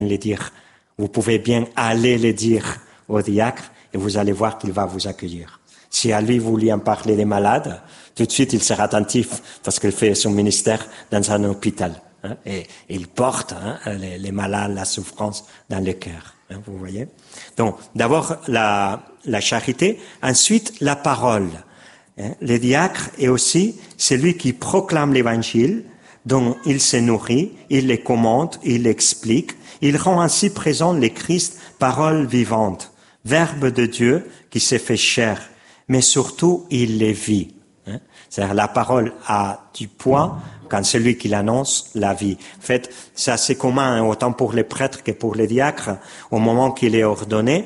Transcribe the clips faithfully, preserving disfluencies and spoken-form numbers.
les dire. Vous pouvez bien aller les dire au diacre et vous allez voir qu'il va vous accueillir. Si à lui vous lui en parlez des malades, tout de suite il sera attentif parce qu'il fait son ministère dans un hôpital. Hein, et, et il porte hein, les, les malades, la souffrance dans le cœur. Hein, vous voyez. Donc d'abord la, la charité, ensuite la parole. Hein, le diacre est aussi celui qui proclame l'évangile, dont il se nourrit, il les commente, il l'explique. Il rend ainsi présent le Christ, parole vivante, Verbe de Dieu qui s'est fait chair, mais surtout il les vit. Hein? C'est-à-dire la parole a du poids quand celui qui l'annonce la vit. En fait, c'est assez commun, hein, autant pour les prêtres que pour les diacres. Au moment qu'il est ordonné,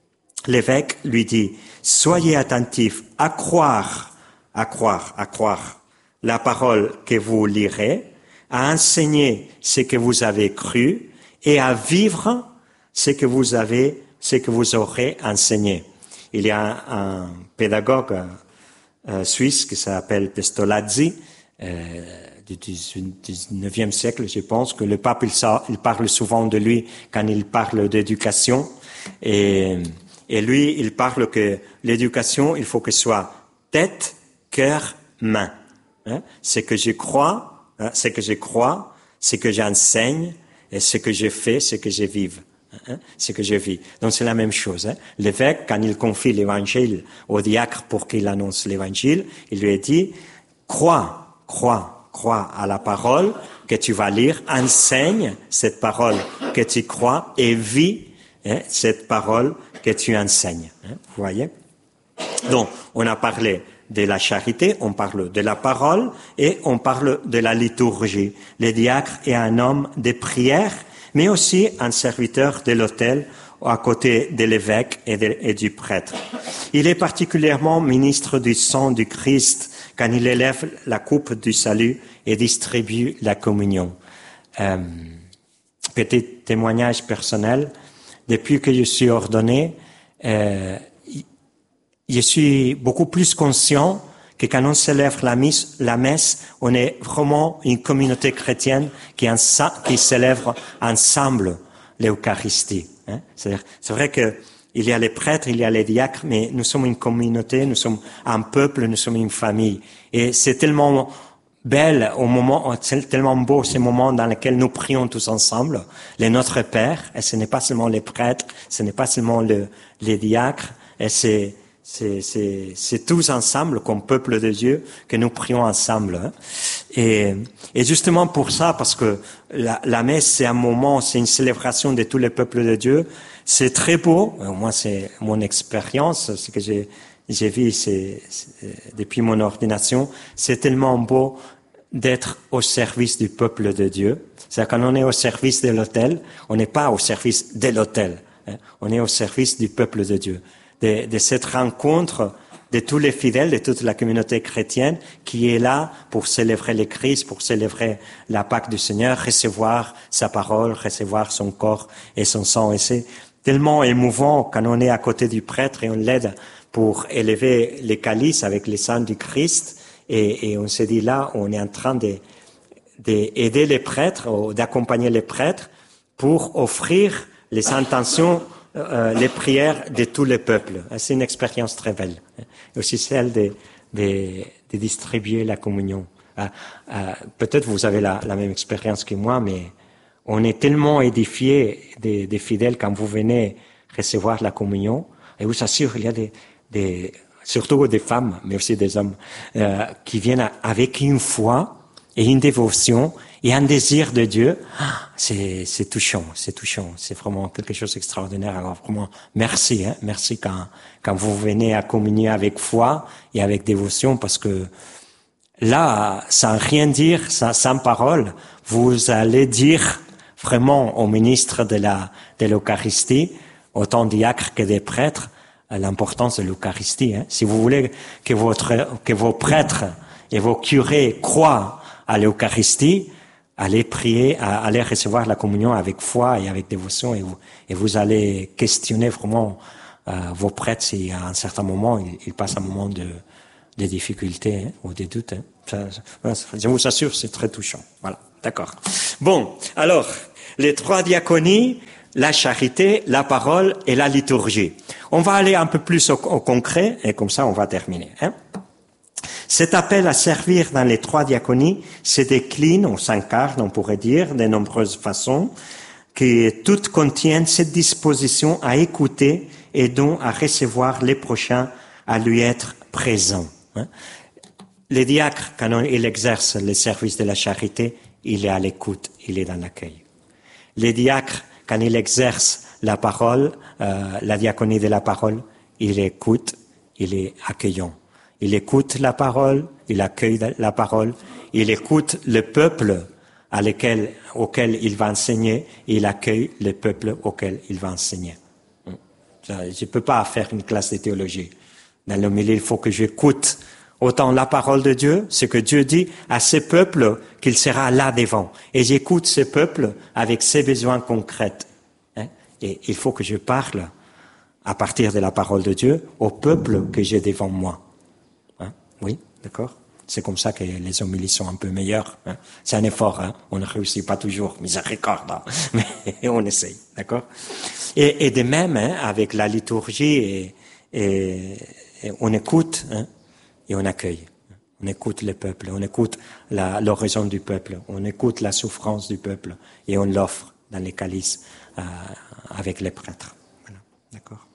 l'évêque lui dit « Soyez attentifs à croire, à croire, à croire la parole que vous lirez, à enseigner ce que vous avez cru, et à vivre ce que vous avez, ce que vous aurez enseigné. » Il y a un, un pédagogue euh, suisse qui s'appelle Pestolazzi, euh, du dix-neuvième siècle, je pense, que le pape, il, il parle souvent de lui quand il parle d'éducation. Et, et lui, il parle que l'éducation, il faut que ce soit tête, cœur, main. Hein? Ce que je crois, hein, ce que je crois, ce que j'enseigne, et ce que je fais, ce que je vive, hein, ce que je vis. Donc c'est la même chose. Hein. L'évêque, quand il confie l'évangile au diacre pour qu'il annonce l'évangile, il lui a dit, crois, crois, crois à la parole que tu vas lire, enseigne cette parole que tu crois et vis hein, cette parole que tu enseignes. Hein, vous voyez? Donc, on a parlé de la charité, on parle de la parole et on parle de la liturgie. Le diacre est un homme de prière, mais aussi un serviteur de l'autel à côté de l'évêque et, de, et du prêtre. Il est particulièrement ministre du sang du Christ quand il élève la coupe du salut et distribue la communion. Euh, petit témoignage personnel, depuis que je suis ordonné, euh, je suis beaucoup plus conscient que quand on célèbre la messe, la messe, on est vraiment une communauté chrétienne qui, ensa- qui célèbre ensemble l'Eucharistie. Hein. C'est-à-dire, c'est vrai que il y a les prêtres, il y a les diacres, mais nous sommes une communauté, nous sommes un peuple, nous sommes une famille. Et c'est tellement belle au moment, c'est tellement beau ces moments dans lesquels nous prions tous ensemble, le Notre Père, et ce n'est pas seulement les prêtres, ce n'est pas seulement le, les diacres, et c'est C'est, c'est, c'est tous ensemble, comme peuple de Dieu, que nous prions ensemble. Hein. Et, et justement pour ça, parce que la, la messe, c'est un moment, c'est une célébration de tous les peuples de Dieu. C'est très beau. Moi, c'est mon expérience, ce que j'ai, j'ai vu c'est, c'est, depuis mon ordination. C'est tellement beau d'être au service du peuple de Dieu. C'est-à-dire quand on est au service de l'autel, on n'est pas au service de l'autel. Hein. On est au service du peuple de Dieu. De, de cette rencontre de tous les fidèles, de toute la communauté chrétienne qui est là pour célébrer le Christ, pour célébrer la Pâque du Seigneur, recevoir sa parole, recevoir son corps et son sang. Et c'est tellement émouvant quand on est à côté du prêtre et on l'aide pour élever les calices avec les sang du Christ. Et, et on se dit là, on est en train de, de aider les prêtres, ou d'accompagner les prêtres pour offrir les intentions Euh, les prières de tous les peuples. C'est une expérience très belle. Et aussi celle de, de, de distribuer la communion. Euh, euh, peut-être vous avez la, la même expérience que moi, mais on est tellement édifié des, des fidèles quand vous venez recevoir la communion. Et vous assure, il y a des, des surtout des femmes, mais aussi des hommes, euh, qui viennent avec une foi et une dévotion et un désir de Dieu. C'est, c'est touchant, c'est touchant. C'est vraiment quelque chose d'extraordinaire. Alors vraiment, merci, hein, merci quand, quand vous venez à communier avec foi et avec dévotion, parce que là, sans rien dire, sans, sans parole, vous allez dire vraiment au ministre de la, de l'Eucharistie, autant diacres que des prêtres, l'importance de l'Eucharistie. Hein. Si vous voulez que votre, que vos prêtres et vos curés croient à l'Eucharistie, allez prier, allez recevoir la communion avec foi et avec dévotion, et vous, et vous allez questionner vraiment euh, vos prêtres si à un certain moment ils, ils passent un moment de, de difficulté hein, ou de doute. Hein. Ça, ça, je vous assure, c'est très touchant. Voilà, d'accord. Bon, alors les trois diaconies, la charité, la parole et la liturgie. On va aller un peu plus au, au concret, et comme ça on va terminer. Hein. Cet appel à servir dans les trois diaconies se décline, ou s'incarne, on pourrait dire, de nombreuses façons, qui toutes contiennent cette disposition à écouter et donc à recevoir les prochains, à lui être présent. Hein. Le diacre, quand il exerce le service de la charité, il est à l'écoute, il est dans l'accueil. Le diacre, quand il exerce la parole, euh, la diaconie de la parole, il écoute, il est accueillant. Il écoute la parole, il accueille la parole, il écoute le peuple à lequel, auquel il va enseigner, et il accueille le peuple auquel il va enseigner. Je ne peux pas faire une classe de théologie. Dans l'homélie, il faut que j'écoute autant la parole de Dieu, ce que Dieu dit à ce peuple qu'il sera là devant. Et j'écoute ce peuple avec ses besoins concrets. Hein? Et il faut que je parle à partir de la parole de Dieu au peuple que j'ai devant moi. Hein? Oui, d'accord? C'est comme ça que les homélies sont un peu meilleures. Hein? C'est un effort, hein? On ne réussit pas toujours, miséricorde, hein? Mais on essaye, d'accord? Et, et de même, hein, avec la liturgie, et, et, et on écoute, hein? Et on accueille. On écoute le peuple, on écoute la, l'horizon du peuple, on écoute la souffrance du peuple et on l'offre dans les calices euh, avec les prêtres. Voilà. D'accord.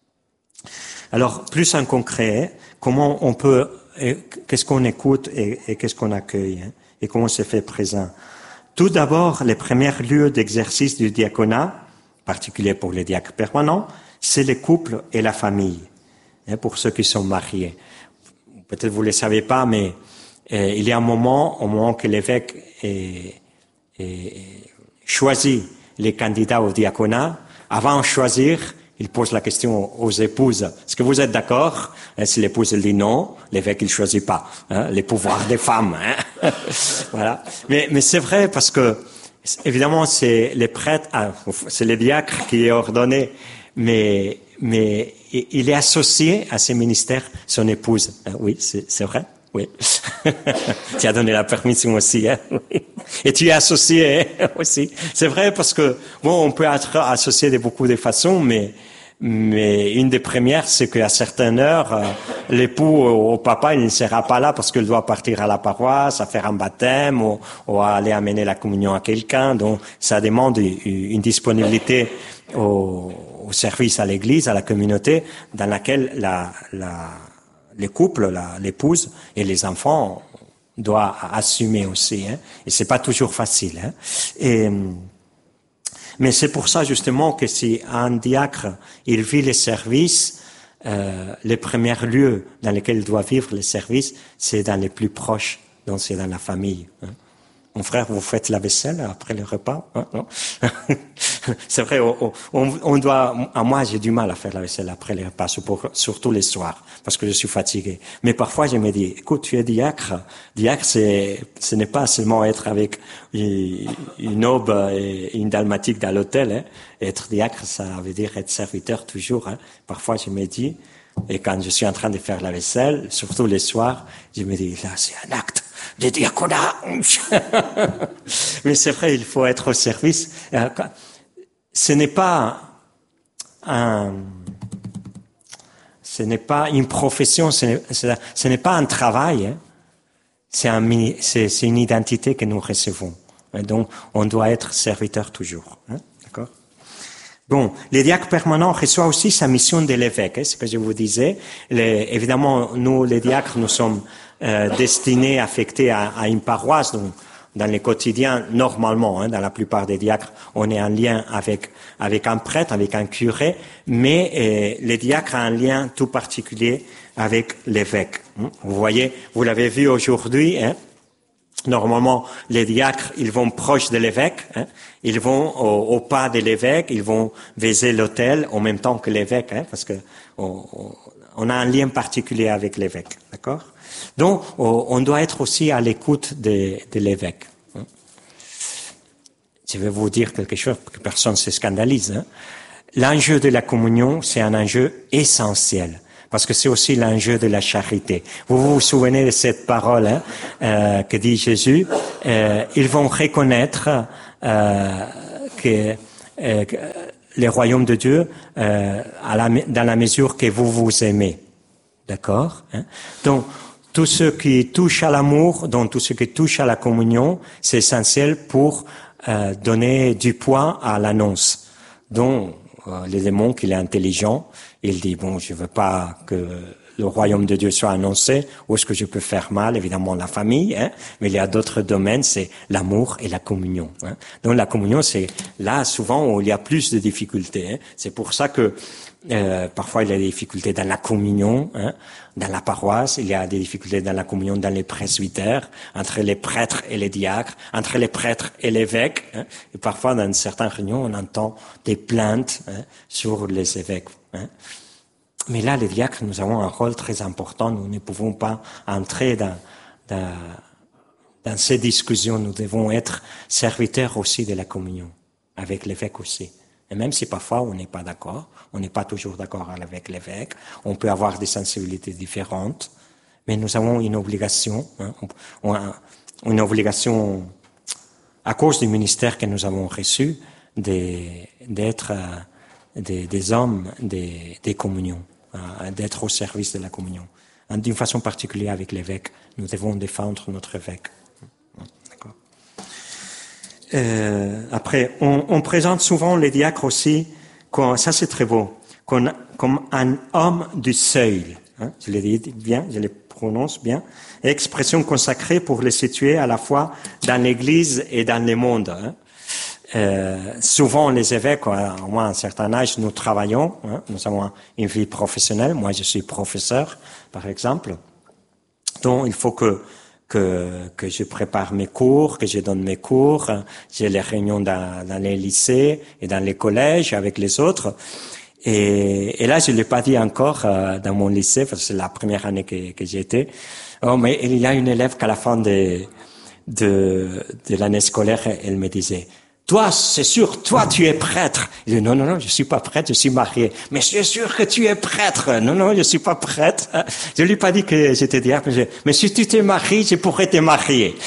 Alors, plus en concret, comment on peut, et, qu'est-ce qu'on écoute et, et qu'est-ce qu'on accueille, hein, et comment on se fait présent. Tout d'abord, les premiers lieux d'exercice du diaconat, particulier pour les diacres permanents, c'est les couples et la famille, hein, pour ceux qui sont mariés. Peut-être vous ne le savez pas, mais euh, il y a un moment, au moment que l'évêque est, est, choisit les candidats au diaconat, avant de choisir, il pose la question aux épouses. Est-ce que vous êtes d'accord? Et si l'épouse elle dit non, l'évêque il choisit pas. Hein, les pouvoirs des femmes. Hein. Voilà. Mais, mais c'est vrai parce que évidemment c'est les prêtres, ah, c'est les diacres qui est ordonné, mais mais il est associé à ces ministères son épouse. Oui, c'est, c'est vrai. Oui. Tu as donné la permission aussi, hein? Oui. Et tu es associé hein, aussi. C'est vrai parce que bon, on peut être associé de beaucoup de façons, mais mais une des premières, c'est qu'à certaines heures, euh, l'époux au papa, il ne sera pas là parce qu'il doit partir à la paroisse, à faire un baptême ou, ou à aller amener la communion à quelqu'un. Donc, ça demande une disponibilité au, au service à l'église, à la communauté, dans laquelle la, la, les couples, la, l'épouse et les enfants doivent assumer aussi. Hein. Et c'est pas toujours facile. Hein. Et mais c'est pour ça justement que si un diacre, il vit les services, euh, les premiers lieux dans lesquels il doit vivre les services, c'est dans les plus proches, donc c'est dans la famille. Hein. Mon frère, vous faites la vaisselle après le repas, hein, non? C'est vrai, on, on, on doit. À moi, j'ai du mal à faire la vaisselle après les repas, surtout les soirs, parce que je suis fatigué. Mais parfois, je me dis, écoute, tu es diacre. Diacre, c'est, ce n'est pas seulement être avec une aube et une dalmatique dans l'hôtel. Hein. Être diacre, ça veut dire être serviteur toujours. Hein. Parfois, je me dis, et quand je suis en train de faire la vaisselle, surtout les soirs, je me dis, là, c'est un acte de diaconat. Mais c'est vrai, il faut être au service. Ce n'est pas un, ce n'est pas une profession, ce n'est, ce n'est pas un travail. Hein. C'est, un, c'est, c'est une identité que nous recevons. Et donc, on doit être serviteur toujours. Hein. D'accord? Bon, les diacres permanents reçoivent aussi sa mission de l'évêque, hein, ce que je vous disais. Les, évidemment, nous, les diacres, nous sommes euh, destinés, affectés à, à une paroisse. Donc, dans les quotidiens, normalement, hein, dans la plupart des diacres, on est en lien avec avec un prêtre, avec un curé, mais euh, les diacres ont un lien tout particulier avec l'évêque. Hein. Vous voyez, vous l'avez vu aujourd'hui. Hein, normalement, les diacres, ils vont proche de l'évêque, hein, ils vont au, au pas de l'évêque, ils vont baiser l'autel en même temps que l'évêque, hein, parce que on, on a un lien particulier avec l'évêque, d'accord? Donc, on doit être aussi à l'écoute de, de l'évêque. Je vais vous dire quelque chose pour que personne ne se scandalise. Hein. L'enjeu de la communion, c'est un enjeu essentiel, parce que c'est aussi l'enjeu de la charité. Vous vous souvenez de cette parole hein, euh, que dit Jésus, euh, ils vont reconnaître euh, que, euh, que le royaume de Dieu euh, à la, dans la mesure que vous vous aimez. D'accord, hein? Donc, tout ce qui touche à l'amour, donc tout ce qui touche à la communion, c'est essentiel pour euh, donner du poids à l'annonce. Donc, euh, le démon, qu'il est intelligent, il dit, bon, je veux pas que le royaume de Dieu soit annoncé, où est-ce que je peux faire mal? Évidemment, la famille, hein, mais il y a d'autres domaines, c'est l'amour et la communion. Hein. Donc, la communion, c'est là, souvent, où il y a plus de difficultés. Hein. C'est pour ça que euh, parfois, il y a des difficultés dans la communion, hein, dans la paroisse, il y a des difficultés dans la communion dans les presbytères, entre les prêtres et les diacres, entre les prêtres et l'évêque. Hein. Et parfois, dans certaines réunions, on entend des plaintes hein, sur les évêques. Hein. Mais là, les diacres, nous avons un rôle très important. Nous ne pouvons pas entrer dans, dans, dans ces discussions. Nous devons être serviteurs aussi de la communion, avec l'évêque aussi. Et même si parfois on n'est pas d'accord, on n'est pas toujours d'accord avec l'évêque, on peut avoir des sensibilités différentes, mais nous avons une obligation, hein, une obligation à cause du ministère que nous avons reçu d'être des, des hommes des, des communions. D'être au service de la communion. D'une façon particulière avec l'évêque, nous devons défendre notre évêque. D'accord. Euh, après, on, on présente souvent les diacres aussi, comme, ça c'est très beau, comme, comme un homme du seuil. Hein, je les dis bien, je les prononce bien. Expression consacrée pour les situer à la fois dans l'Église et dans le monde. Hein. Euh, souvent, les évêques, à moins un certain âge, nous travaillons, hein, nous avons une vie professionnelle. Moi, je suis professeur, par exemple. Donc, il faut que que que je prépare mes cours, que je donne mes cours. J'ai les réunions dans, dans les lycées et dans les collèges avec les autres. Et, et là, je l'ai pas dit encore euh, dans mon lycée, parce que c'est la première année que, que j'y étais. Oh, mais il y a une élève qu'à la fin de de, de l'année scolaire, elle me disait: toi, c'est sûr, toi, tu es prêtre. Il dit, non, non, non, je suis pas prêtre, je suis marié. Mais c'est sûr que tu es prêtre. Non, non, je suis pas prêtre. Je lui ai pas dit que j'étais diacre, mais, mais si tu t'es marié, je pourrais te marier.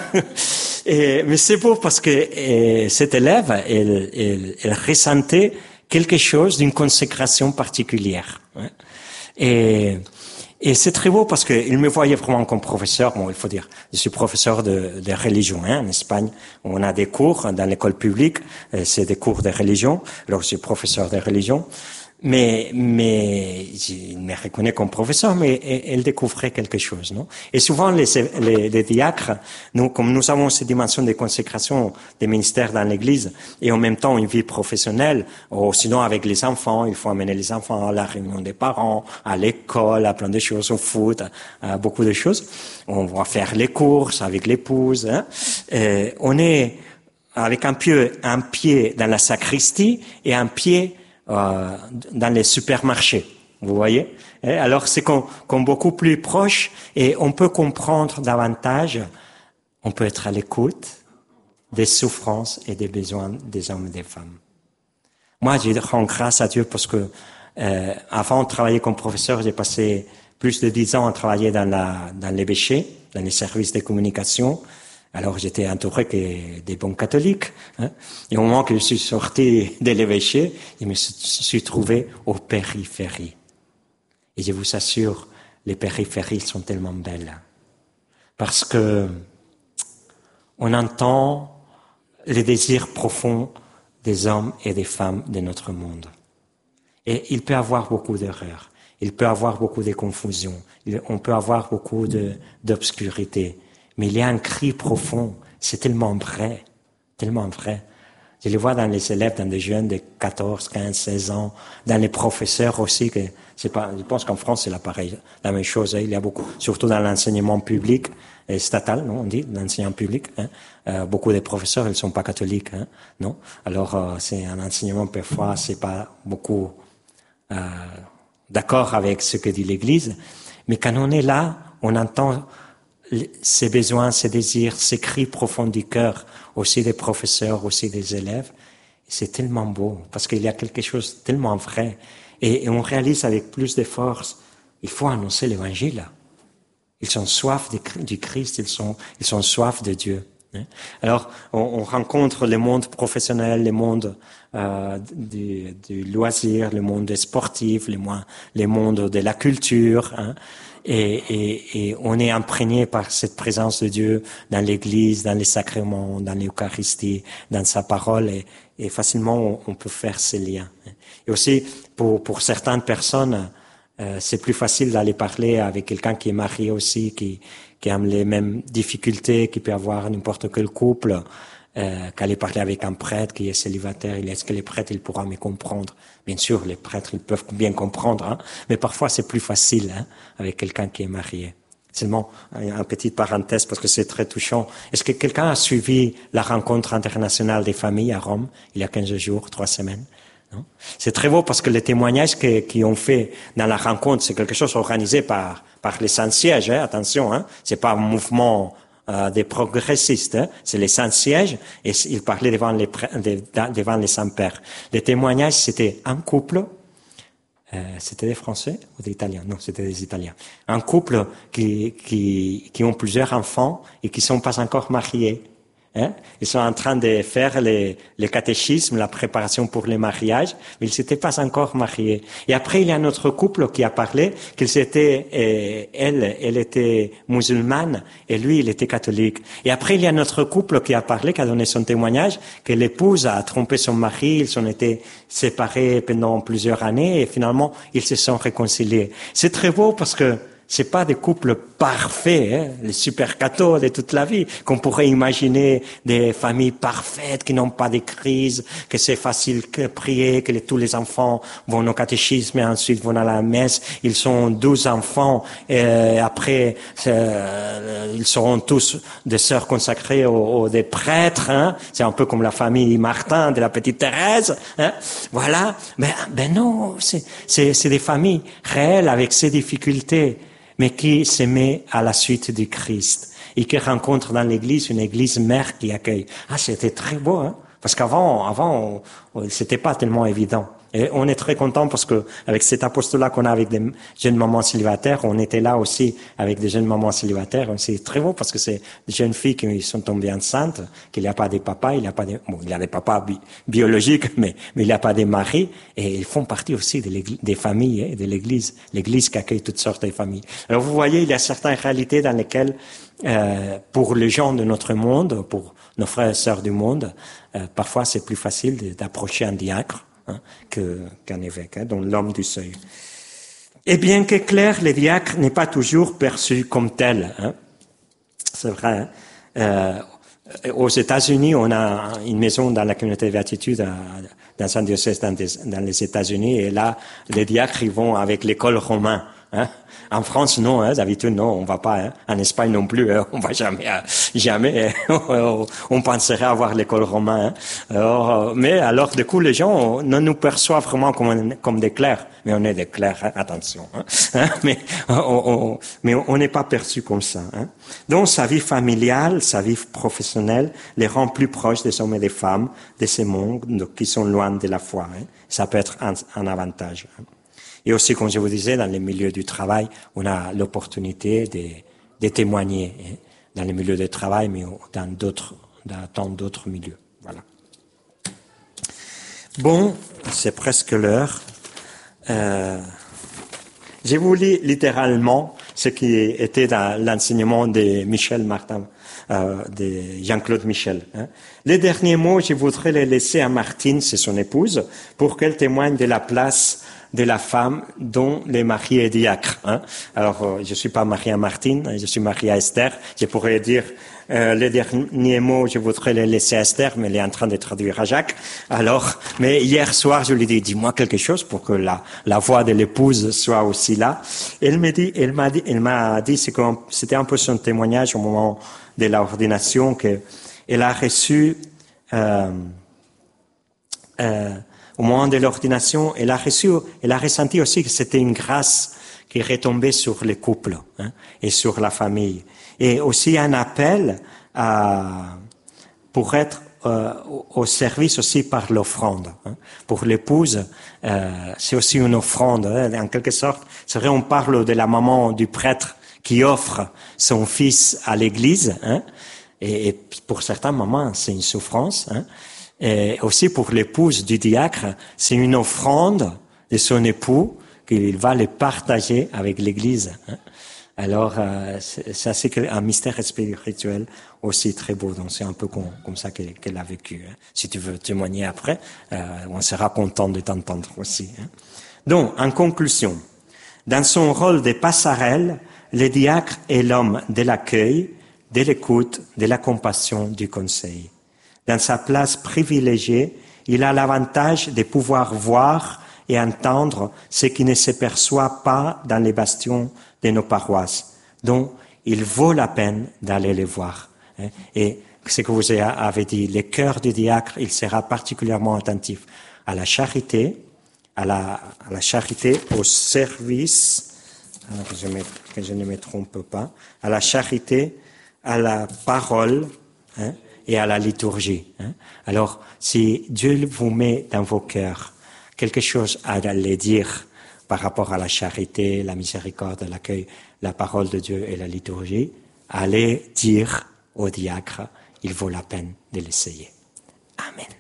Et, mais c'est beau parce que et, cette élève, elle, elle, elle ressentait quelque chose d'une consécration particulière. Et, Et c'est très beau parce qu'il me voyait vraiment comme professeur. Bon, il faut dire, je suis professeur de, de religion hein, en Espagne. On a des cours dans l'école publique, c'est des cours de religion. Alors, je suis professeur de religion. Mais, mais, il me reconnaît comme professeur, mais elle découvrait quelque chose, non? Et souvent, les, les, les diacres, nous, comme nous avons ces dimensions de consécration des ministères dans l'Église, et en même temps une vie professionnelle, ou sinon avec les enfants, il faut amener les enfants à la réunion des parents, à l'école, à plein de choses, au foot, à, à beaucoup de choses. On va faire les courses avec l'épouse, hein. Et on est avec un pied, un pied dans la sacristie et un pied Euh, dans les supermarchés, vous voyez. Et alors c'est qu'on, qu'on beaucoup plus proche et on peut comprendre davantage, on peut être à l'écoute des souffrances et des besoins des hommes et des femmes. Moi, je rends grâce à Dieu parce que euh, avant de travailler comme professeur, j'ai passé plus de dix ans à travailler dans la dans l'évêché, dans les services de communication. Alors j'étais entouré que des bons catholiques. Hein. Et au moment que je suis sorti de l'évêché, je me suis trouvé aux périphéries. Et je vous assure, les périphéries sont tellement belles. Parce que on entend les désirs profonds des hommes et des femmes de notre monde. Et il peut y avoir beaucoup d'erreurs. Il peut y avoir beaucoup de confusions. On peut avoir beaucoup de, d'obscurité. Mais il y a un cri profond, c'est tellement vrai, tellement vrai. Je le vois dans les élèves, dans des jeunes de quatorze, quinze, seize ans, dans les professeurs aussi, que c'est pas, je pense qu'en France c'est la pareil, la même chose, hein. Il y a beaucoup, surtout dans l'enseignement public, et statal, non, on dit, l'enseignement public, hein. Euh, beaucoup de professeurs, ils sont pas catholiques, hein, non. Alors, euh, c'est un enseignement, parfois, c'est pas beaucoup, euh, d'accord avec ce que dit l'Église. Mais quand on est là, on entend ces besoins, ces désirs, ces cris profonds du cœur, aussi des professeurs, aussi des élèves. C'est tellement beau, parce qu'il y a quelque chose de tellement vrai. Et, et on réalise avec plus de force, il faut annoncer l'évangile. Ils sont soif du Christ, ils sont, ils sont soif de Dieu. Hein. Alors, on, on rencontre le monde professionnel, le monde euh, du, du loisir, le monde des sportifs, le, le monde de la culture. Hein. Et, et, et on est imprégné par cette présence de Dieu dans l'Église, dans les sacrements, dans l'Eucharistie, dans sa parole, et, et facilement on, on peut faire ces liens. Et aussi, pour, pour certaines personnes, euh, c'est plus facile d'aller parler avec quelqu'un qui est marié aussi, qui, qui a les mêmes difficultés, qui peut avoir n'importe quel couple, euh, qu'aller parler avec un prêtre qui est célibataire. Est-ce que les prêtres, ils pourront me comprendre? Bien sûr, les prêtres, ils peuvent bien comprendre, hein, mais parfois c'est plus facile hein, avec quelqu'un qui est marié. Seulement, une petite parenthèse, parce que c'est très touchant. Est-ce que quelqu'un a suivi la rencontre internationale des familles à Rome, il y a quinze jours, trois semaines? Non? C'est très beau parce que les témoignages qu'ils ont fait dans la rencontre, c'est quelque chose organisé par, par les Saint-Sièges, hein, attention, hein, c'est pas un mouvement euh, des progressistes, hein, c'est les Saint-Sièges, et ils parlaient devant les, devant les Saints-Pères. Les témoignages, c'était un couple, euh, c'était des Français ou des Italiens? Non, c'était des Italiens. Un couple qui, qui, qui ont plusieurs enfants et qui sont pas encore mariés. Hein? Ils sont en train de faire les, les catéchismes, la préparation pour les mariages, mais ils s'étaient pas encore mariés. Et après, il y a un autre couple qui a parlé qu'ils étaient, euh, elle, elle était musulmane et lui, il était catholique. Et après, il y a un autre couple qui a parlé, qui a donné son témoignage, que l'épouse a trompé son mari, ils ont été séparés pendant plusieurs années et finalement, ils se sont réconciliés. C'est très beau parce que c'est pas des couples parfaits, hein, les super cathos de toute la vie, qu'on pourrait imaginer des familles parfaites qui n'ont pas de crise, que c'est facile de prier, que les, tous les enfants vont au catéchisme et ensuite vont à la messe. Ils sont douze enfants et après euh, ils seront tous des sœurs consacrées aux, aux des prêtres. Hein. C'est un peu comme la famille Martin de la petite Thérèse. Hein. Voilà. Mais ben non, c'est, c'est, c'est des familles réelles avec ces difficultés, mais qui se met à la suite du Christ et qui rencontre dans l'église une église mère qui accueille. Ah, c'était très beau, hein, parce qu'avant, avant, on, c'était pas tellement évident. Et on est très content parce que avec cet apostolat qu'on a avec des jeunes mamans célibataires, on était là aussi avec des jeunes mamans célibataires. C'est très beau parce que c'est des jeunes filles qui sont tombées enceintes, qu'il n'y a pas de papa, il n'y a pas de, bon, il y a des papas bi- biologiques, mais, mais il n'y a pas de maris. Et ils font partie aussi de des familles, hein, de l'église, l'église qui accueille toutes sortes de familles. Alors vous voyez, il y a certaines réalités dans lesquelles, euh, pour les gens de notre monde, pour nos frères et sœurs du monde, euh, parfois c'est plus facile de, d'approcher un diacre. Hein, que, qu'un évêque, hein, donc l'homme du seuil. Et bien que clair, le diacre n'est pas toujours perçu comme tel. Hein. C'est vrai. Hein. Euh, aux États-Unis, on a une maison dans la communauté de béatitude dans un diocèse dans, des, dans les États-Unis, et là, les diacres ils vont avec l'école romaine. Hein. En France, non, hein, d'habitude, non, on va pas. Hein. En Espagne non plus, hein, on va jamais, jamais. Hein, on penserait avoir l'école romaine. Hein. Alors, mais alors, du coup, les gens ne nous perçoivent vraiment comme, comme des clercs, mais on est des clercs, hein, attention. Hein. Mais on, on, mais on n'est pas perçu comme ça. Hein. Donc, sa vie familiale, sa vie professionnelle, les rend plus proches des hommes et des femmes de ces mondes qui sont loin de la foi. Hein. Ça peut être un, un avantage. Hein. Et aussi, comme je vous disais, dans les milieux du travail, on a l'opportunité de, de témoigner hein, dans les milieux du travail, mais dans d'autres, dans tant d'autres milieux. Voilà. Bon, c'est presque l'heure. Euh, j'ai voulu littéralement ce qui était dans l'enseignement de Michel Martin, euh, de Jean-Claude Michel. Hein. Les derniers mots, je voudrais les laisser à Martine, c'est son épouse, pour qu'elle témoigne de la place de la femme dont le mari est diacre. Hein. Alors, euh, je suis pas marié à Martine, je suis marié à Esther. Je pourrais dire euh, les derniers mots, je voudrais les laisser à Esther, mais elle est en train de traduire à Jacques. Alors, mais hier soir, je lui ai dit, dis-moi quelque chose pour que la, la voix de l'épouse soit aussi là. Elle m'a dit, elle m'a dit, elle m'a dit, c'est comme, c'était un peu son témoignage au moment de l'ordination, que elle a reçu, euh, euh, au moment de l'ordination, elle a reçu, elle a ressenti aussi que c'était une grâce qui retombait sur les couples hein, et sur la famille. Et aussi un appel à, pour être euh, au service aussi par l'offrande. Hein. Pour l'épouse, euh, c'est aussi une offrande. Hein. En quelque sorte, c'est vrai, on parle de la maman du prêtre qui offre son fils à l'église. Hein. Et, et pour certains moments, c'est une souffrance. Hein. Et aussi pour l'épouse du diacre, c'est une offrande de son époux qu'il va les partager avec l'Église. Hein. Alors, euh, ça c'est un mystère spirituel aussi très beau. Donc, c'est un peu comme, comme ça qu'elle, qu'elle a vécu. Hein. Si tu veux témoigner après, euh, on sera content de t'entendre aussi. Hein. Donc, en conclusion, dans son rôle de passerelle, le diacre est l'homme de l'accueil, de l'écoute, de la compassion, du conseil. Dans sa place privilégiée, il a l'avantage de pouvoir voir et entendre ce qui ne se perçoit pas dans les bastions de nos paroisses. Donc, il vaut la peine d'aller les voir. Et ce que vous avez dit, le cœur du diacre, il sera particulièrement attentif à la charité, à la, à la charité, au service, que je, me, que je ne me trompe pas, à la charité, à la parole, hein, et à la liturgie. Hein. Alors, si Dieu vous met dans vos cœurs quelque chose à aller dire par rapport à la charité, la miséricorde, l'accueil, la parole de Dieu et la liturgie, allez dire au diacre, il vaut la peine de l'essayer.